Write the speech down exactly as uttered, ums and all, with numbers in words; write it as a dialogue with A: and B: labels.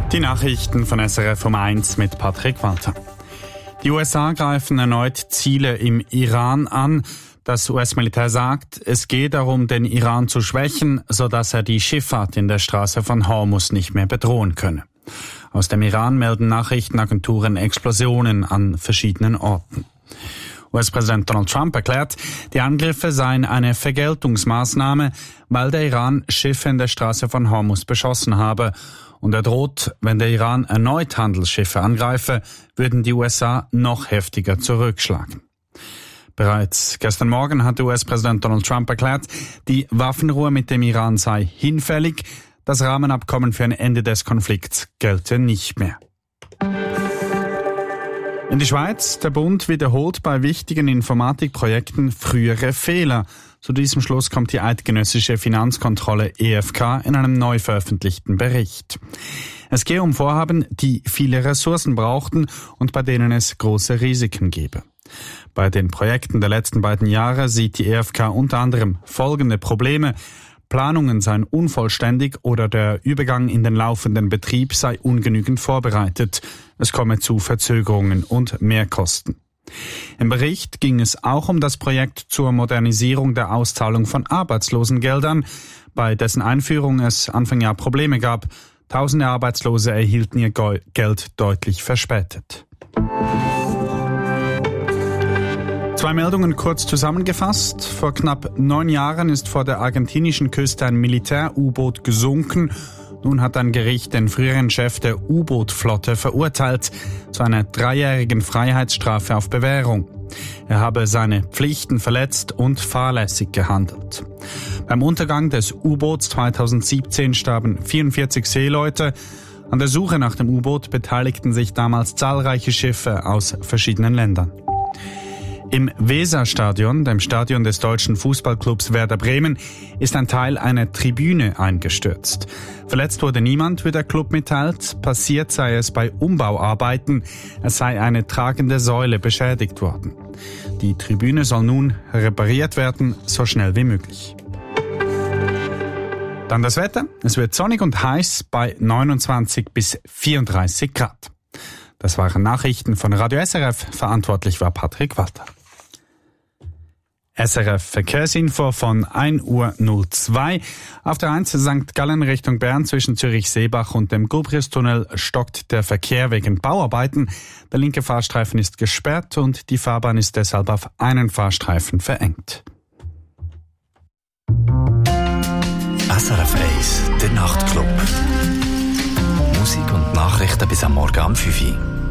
A: Die Nachrichten von S R F um eins mit Patrick Walter. Die U S A greifen erneut Ziele im Iran an. Das U S-Militär sagt, es gehe darum, den Iran zu schwächen, sodass er die Schifffahrt in der Straße von Hormuz nicht mehr bedrohen könne. Aus dem Iran melden Nachrichtenagenturen Explosionen an verschiedenen Orten. U S-Präsident Donald Trump erklärt, die Angriffe seien eine Vergeltungsmaßnahme, weil der Iran Schiffe in der Straße von Hormuz beschossen habe. Und er droht, wenn der Iran erneut Handelsschiffe angreife, würden die U S A noch heftiger zurückschlagen. Bereits gestern Morgen hatte U S-Präsident Donald Trump erklärt, die Waffenruhe mit dem Iran sei hinfällig. Das Rahmenabkommen für ein Ende des Konflikts gelte nicht mehr. In die Schweiz, der Bund wiederholt bei wichtigen Informatikprojekten frühere Fehler. Zu diesem Schluss kommt die eidgenössische Finanzkontrolle E F K in einem neu veröffentlichten Bericht. Es gehe um Vorhaben, die viele Ressourcen brauchten und bei denen es große Risiken gebe. Bei den Projekten der letzten beiden Jahre sieht die E F K unter anderem folgende Probleme. Planungen seien unvollständig oder der Übergang in den laufenden Betrieb sei ungenügend vorbereitet. Es komme zu Verzögerungen und Mehrkosten. Im Bericht ging es auch um das Projekt zur Modernisierung der Auszahlung von Arbeitslosengeldern, bei dessen Einführung es Anfang Jahr Probleme gab. Tausende Arbeitslose erhielten ihr Geld deutlich verspätet. Zwei Meldungen kurz zusammengefasst. Vor knapp neun Jahren ist vor der argentinischen Küste ein Militär-U-Boot gesunken. Nun hat ein Gericht den früheren Chef der U-Boot-Flotte verurteilt zu einer dreijährigen Freiheitsstrafe auf Bewährung. Er habe seine Pflichten verletzt und fahrlässig gehandelt. Beim Untergang des U-Boots zweitausendsiebzehn starben vierundvierzig Seeleute. An der Suche nach dem U-Boot beteiligten sich damals zahlreiche Schiffe aus verschiedenen Ländern. Im Weserstadion, dem Stadion des deutschen Fußballclubs Werder Bremen, ist ein Teil einer Tribüne eingestürzt. Verletzt wurde niemand, wie der Club mitteilt. Passiert sei es bei Umbauarbeiten. Es sei eine tragende Säule beschädigt worden. Die Tribüne soll nun repariert werden, so schnell wie möglich. Dann das Wetter. Es wird sonnig und heiß bei neunundzwanzig bis vierunddreißig Grad. Das waren Nachrichten von Radio S R F. Verantwortlich war Patrick Walter. S R F Verkehrsinfo von ein Uhr null zwei. Auf der eins Sankt Gallen Richtung Bern zwischen Zürich-Seebach und dem Gubristunnel stockt der Verkehr wegen Bauarbeiten. Der linke Fahrstreifen ist gesperrt und die Fahrbahn ist deshalb auf einen Fahrstreifen verengt.
B: S R F eins, der Nachtclub. Musik und Nachrichten bis am Morgen um fünf Uhr.